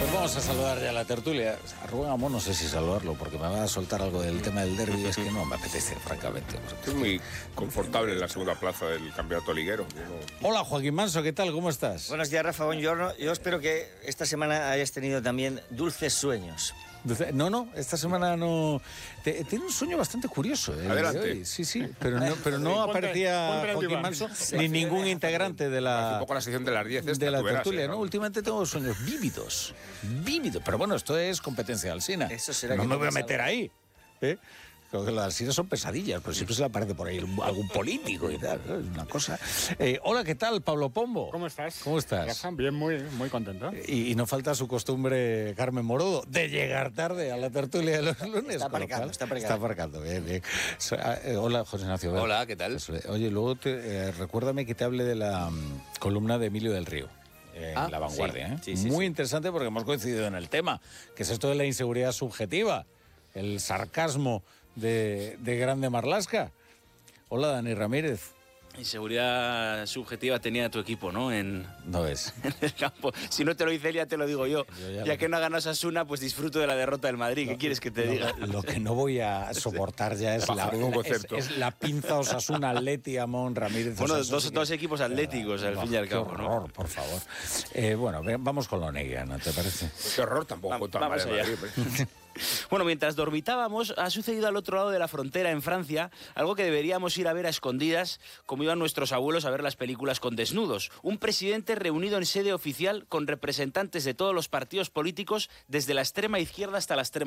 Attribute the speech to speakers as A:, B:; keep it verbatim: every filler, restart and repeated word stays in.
A: Vamos a saludar ya a la tertulia. A Rubén Amón no sé si saludarlo porque me va a soltar algo del tema del derbi. Es que no me apetece, francamente.
B: Es muy confortable en la segunda plaza del campeonato liguero. No...
A: Hola, Joaquín Manso, ¿qué tal? ¿Cómo estás?
C: Buenos días, Rafa. Buongiorno. Yo espero que esta semana hayas tenido también dulces sueños.
A: No, no, esta semana no... Te, tiene un sueño bastante curioso. ¿eh?
B: Adelante.
A: Sí, sí, pero no, pero no aparecía Joaquín Manso ni ningún integrante de la...
B: Un poco la sección de las diez esta,
A: de la
B: verás,
A: tertulia,
B: ¿eh?
A: ¿no? Últimamente tengo sueños vívidos, vívidos. Pero bueno, esto es competencia Alsina.
C: Eso será
A: no
C: que
A: me
C: te
A: voy a
C: pasa
A: meter
C: algo.
A: ahí, ¿eh? Creo que las Alsinas son pesadillas, pero siempre se le aparece por ahí algún político y tal, ¿no? Es una cosa. Eh, hola, ¿qué tal, Pablo Pombo?
D: ¿Cómo estás?
A: ¿Cómo estás?
D: Rafa, bien, muy, muy contento.
A: Y, y no falta su costumbre, Carmen Morodo, de llegar tarde a la tertulia de los lunes.
C: Está aparcando,
A: cual,
C: está aparcando.
A: Está aparcando, bien, bien. So, eh, hola, José Ignacio.
E: Hola, ¿qué tal?
A: Oye, luego te, eh, recuérdame que te hable de la um, columna de Emilio del Río. En
E: Ah,
A: La Vanguardia,
E: sí,
A: ¿eh?
E: sí, sí,
A: Muy
E: sí.
A: interesante porque hemos coincidido en el tema, que es esto de la inseguridad subjetiva, el sarcasmo de, de Grande Marlaska. Hola, Dani Ramírez.
E: Inseguridad subjetiva tenía tu equipo, ¿no? En,
A: No es.
E: en el campo. Si no te lo dice él, ya te lo digo yo.
A: Yo ya
E: ya
A: lo-
E: que no ha ganado Osasuna, pues disfruto de la derrota del Madrid. ¿Qué quieres que te
A: Lo-
E: diga?
A: Lo, que no voy a soportar ya es, la,
B: Bajo ningún
A: es,
B: concepto.
A: es la pinza Osasuna Atleti Amón Ramírez.
E: Bueno,
A: Osasuna,
E: dos,
A: sí que-
E: dos equipos atléticos, al
A: Buah,
E: fin y al
A: qué
E: cabo, ¿no?
A: horror, por favor. Eh, bueno, ve- vamos con lo Neguiano, ¿te parece?
B: Qué horror tampoco.
E: Va-
B: tan
E: vamos
B: mal de
E: allá.
B: Madrid, hombre.
E: Bueno, mientras dormitábamos, ha sucedido al otro lado de la frontera, en Francia, algo que deberíamos ir a ver a escondidas, como iban nuestros abuelos a ver las películas con desnudos. Un presidente reunido en sede oficial con representantes de todos los partidos políticos, desde la extrema izquierda hasta la extrema